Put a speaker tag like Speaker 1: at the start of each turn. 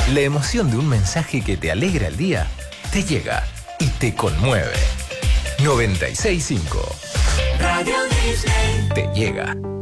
Speaker 1: La emoción de un mensaje que te alegra el día, te llega y te conmueve. 96.5 Radio Disney te llega.